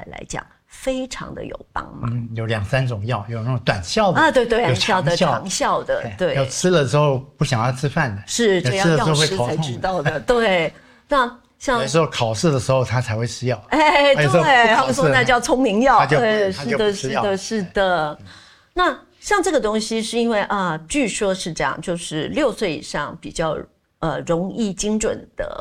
来讲非常的有帮忙。 有2-3种药，有那种短效的对，短效的、长效的，对， 要吃了之后不想要吃饭的， 是这样，药师才知道的，对。那像有时候考试的时候他才会吃药， 对，他们说那叫聪明药，对，是的。那像这个东西是因为据说是这样，就是6岁以上比较容易精准的